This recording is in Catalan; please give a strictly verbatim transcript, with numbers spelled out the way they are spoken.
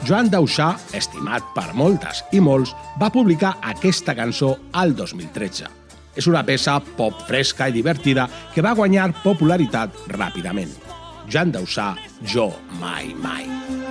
Joan Dausà, estimat per moltes i molts, va publicar aquesta cançó al dos mil tretze. És una peça pop fresca i divertida que va guanyar popularitat ràpidament. Joan Dausà, Jo mai mai.